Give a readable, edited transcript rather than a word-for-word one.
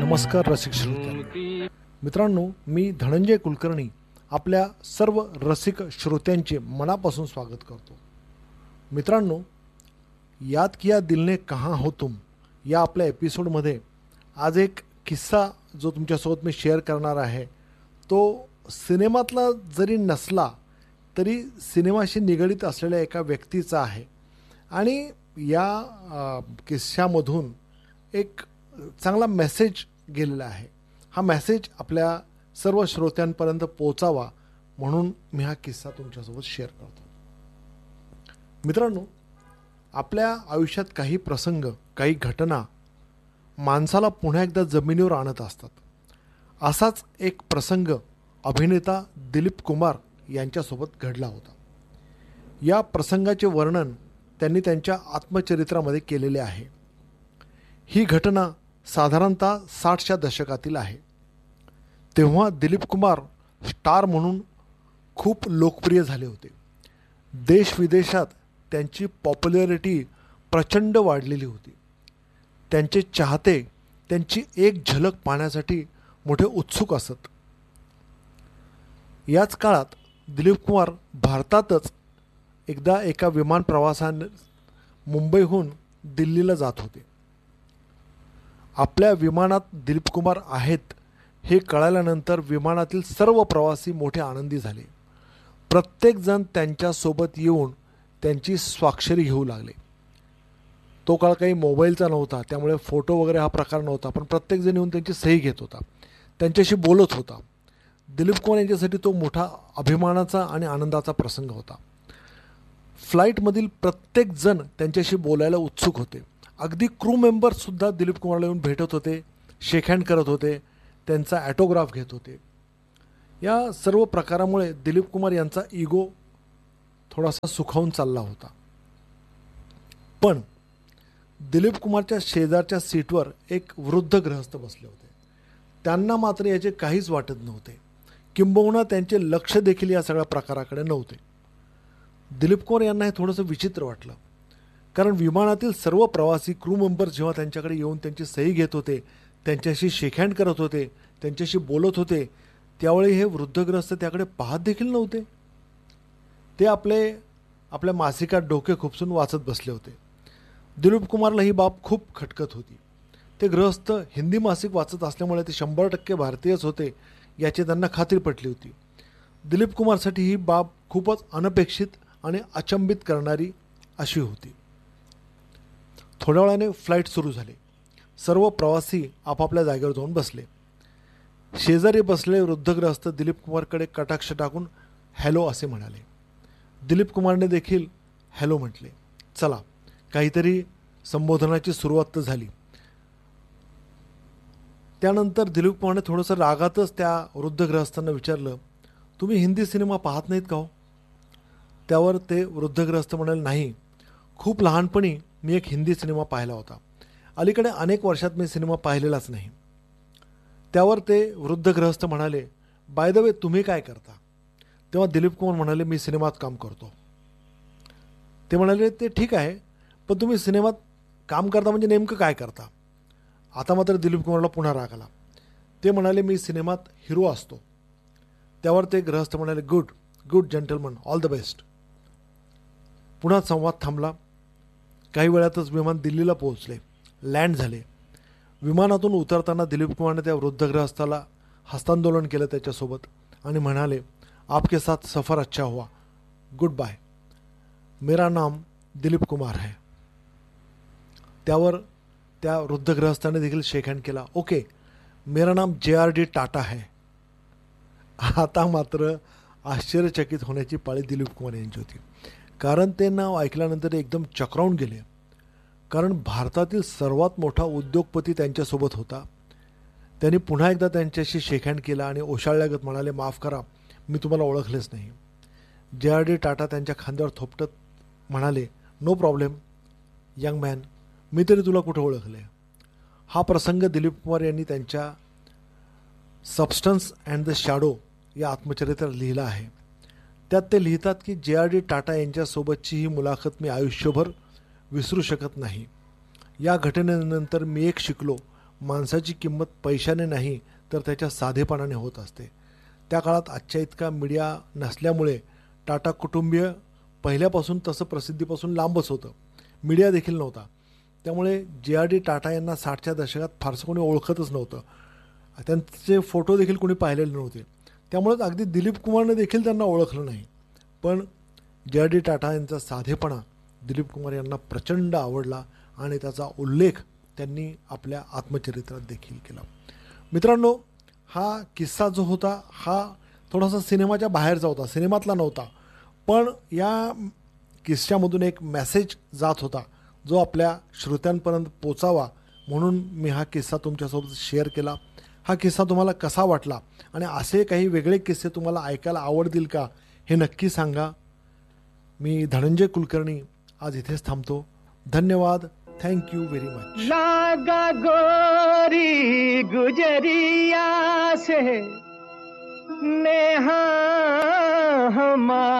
नमस्कार रसिक श्रोत्यांनो. मित्रांनो, मी धनंजय कुलकर्णी आपल्या सर्व रसिक श्रोत्यांचे मनापासून स्वागत करतो. मित्रांनो, याद किया दिल ने कहाँ हो तुम या आपल्या एपिसोडमध्ये आज एक किस्सा जो तुमच्यासोबत मी शेअर करणार आहे, तो सिनेमातला जरी नसला तरी सिनेमाशी निगडीत असलेल्या एका व्यक्तीचा आहे. आणि या किस्स्यामधून एक चांगला मेसेज गेलेला आहे. हा मेसेज आपल्या सर्व श्रोत्यांपर्यंत पोहोचावा म्हणून मी हा किस्सा तुमच्यासोबत शेअर करतो. मित्रांनो, आपल्या आयुष्यात काही प्रसंग, काही घटना माणसाला पुन्हा एकदा जमिनीवर आणत असतात. असाच एक प्रसंग अभिनेता दिलीप कुमार यांच्यासोबत घडला होता. या प्रसंगाचे वर्णन त्यांनी त्यांच्या आत्मचरित्रामध्ये केलेले आहे. ही घटना साधारणतः 60च्या दशकातील आहे. तेव्हा दिलीप कुमार स्टार म्हणून खूप लोकप्रिय झाले होते. देशविदेशात त्यांची पॉप्युलॅरिटी प्रचंड वाढलेली होती. त्यांचे चाहते त्यांची एक झलक पाहण्यासाठी मोठे उत्सुक असत. याच काळात दिलीप कुमार भारतातच एकदा एका विमान प्रवासाने मुंबईहून दिल्लीला जात होते. आपल्या विमानात दिलीप कुमार आहेत हे कळाल्यानंतर विमानातील सर्व प्रवासी मोठे आनंदी झाले. प्रत्येकजण त्यांच्यासोबत येऊन त्यांची स्वाक्षरी घेऊ लागले. तो काळ काही मोबाईलचा नव्हता, त्यामुळे फोटो वगैरे हा प्रकार नव्हता, पण प्रत्येकजण येऊन त्यांची सही घेत होता, त्यांच्याशी बोलत होता. दिलीप कुमार यांच्यासाठी तो मोठा अभिमानाचा आणि आनंदाचा प्रसंग होता. फ्लाईटमधील प्रत्येकजण त्यांच्याशी बोलायला उत्सुक होते. अगदी क्रू मेंबर्ससुद्धा दिलीप कुमारला येऊन भेटत होते, शेक हँड करत होते, त्यांचा ॲटोग्राफ घेत होते. या सर्व प्रकारामुळे दिलीप कुमार यांचा इगो थोडासा सुखावून चालला होता. पण दिलीप कुमारच्या शेजारच्या सीटवर एक वृद्ध गृहस्थ बसले होते. त्यांना मात्र याचे काहीच वाटत नव्हते, किंबहुना त्यांचे लक्ष देखील या सगळ्या प्रकाराकडे नव्हते. दिलीप कुमार यांना हे थोडंसं विचित्र वाटलं, कारण विमानातील सर्व प्रवासी क्रू मेंबर्स जेव्हा त्यांच्याकडे येऊन त्यांची सही घेत होते, त्यांच्याशी शेक हँड करत होते, त्यांच्याशी बोलत होते, त्यावेळी हे वृद्धग्रस्त त्याकडे पाहत देखील नव्हते. ते आपल्या मासिकात डोके खुपसून वाचत बसले होते. दिलीप कुमारला ही बाब खूप खटकत होती. ते गृहस्थ हिंदी मासिक वाचत असल्यामुळे ते 100% भारतीयच होते याची त्यांना खात्री पटली होती. दिलीप कुमारसाठी ही बाब खूपच अनपेक्षित आणि अचंबित करणारी अशी होती. थोड्या वेळाने फ्लाईट सुरू झाली. सर्व प्रवासी आपापल्या जागेवर जाऊन बसले. शेजारी बसलेले वृद्धग्रस्त दिलीप कुमारकडे कटाक्ष टाकून हॅलो असे म्हणाले. दिलीप कुमारने देखील हॅलो म्हटले. चला, काहीतरी संबोधनाची सुरुवात तर झाली. त्यानंतर दिलीप कुमारने थोडंसं रागातच त्या वृद्धग्रस्तांना विचारलं, तुम्ही हिंदी सिनेमा पाहत नाहीत का हो? त्यावर ते वृद्धग्रस्त म्हणाले, नाही, खूप लहानपणी मी एक हिंदी सिनेमा पाहिला होता, अलीकडे अनेक वर्षात मी सिनेमा पाहिलेलाच नाही. त्यावर ते वृद्धग्रस्त म्हणाले, बाय द वे तुम्ही काय करता? तेव्हा दिलीप कुमार म्हणाले, मी सिनेमात काम करतो. ते म्हणाले, ते ठीक आहे, पण तुम्ही सिनेमात काम करता म्हणजे नेमकं काय करता? आता मात्र दिलीप कुमारला पुन्हा राग आला. ते म्हणाले, मी सिनेमात हिरो असतो. त्यावर ते गृहस्थ म्हणाले, good good gentleman, all the best. पुन्हा संवाद थांबला. काही वेळातच विमान दिल्लीला पोहोचले, लँड झाले. विमानातून उतरताना दिलीप कुमारने त्या वृद्धग्रस्ताला हस्तांदोलन केलं त्याच्यासोबत आणि म्हणाले, आपके साथ सफ़र अच्छा हुआ, गुड बाय, मेरा नाम दिलीप कुमार है. त्यावर त्या वृद्धग्रस्ताने देखील शेक हँड केला. ओके, मेरा नाम JRD टाटा है. आता मात्र आश्चर्यचकित होण्याची पाळी दिलीप कुमार यांची होती, कारण ते नाव ऐकल्यानंतर एकदम चक्रावून गेले. कारण भारतातील सर्वात मोठा उद्योगपती त्यांच्यासोबत होता. त्यांनी पुन्हा एकदा त्यांच्याशी शेक हँड केला आणि ओशाळल्यागत म्हणाले, माफ करा, मी तुम्हाला ओळखलेच नाही. JRD टाटा त्यांच्या खांद्यावर थोपटत म्हणाले, नो प्रॉब्लेम यंग मॅन, मी तरी तुला कुठं ओळखले. हा प्रसंग दिलीप कुमार यांनी त्यांच्या सबस्टन्स अँड द शॅडो या आत्मचरित्रात लिहिला आहे. त्यात ते लिहितात की JRD टाटा यांच्यासोबतची ही मुलाखत मी आयुष्यभर विसरू शकत नाही. या घटनेनंतर मी एक शिकलो, माणसाची किंमत पैशाने नाही तर त्याच्या साधेपणाने होत असते. त्या काळात आजच्या इतका मीडिया नसल्यामुळे टाटा कुटुंबीय पहिल्यापासून तसं प्रसिद्धीपासून लांबच होतं. मीडिया देखील नव्हता. त्यामुळे जे.आर.डी. टाटा यांना 60च्या दशकात फारसं कोणी ओळखतच नव्हतं. त्यांचे फोटो देखील कोणी पाहिलेले नव्हते. त्यामुळेच अगदी दिलीप कुमारने देखील त्यांना ओळखलं नाही. पण जे.आर.डी. टाटा यांचा साधेपणा दिलीप कुमार यांना प्रचंड आवडला आणि त्याचा उल्लेख त्यांनी आपल्या आत्मचरित्रात देखील केला. मित्रांनो, हा किस्सा जो होता हा थोडासा सिनेमाच्या बाहेरचा होता, सिनेमातला नव्हता. पण या किस्स्यामधून एक मेसेज जात होता जो आपल्या श्रोत्यांपर्यंत पोचावा म्हणून मी हा किस्सा तुमच्यासोबत शेअर केला. हा किस्सा तुम्हाला कसा वाटला आणि असे काही वेगळे किस्से तुम्हाला ऐकायला आवडतील का हे नक्की सांगा. मी धनंजय कुलकर्णी आज इथेच थांबतो. धन्यवाद. Thank you very much. लागा गोरी गुजरिया से नेहा हमारा